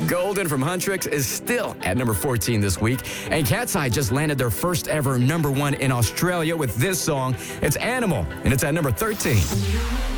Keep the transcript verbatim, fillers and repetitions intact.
Golden from Huntrix is still at number fourteen this week. And Cat's Eye just landed their first ever number one in Australia with this song. It's Animal, and it's at number thirteen.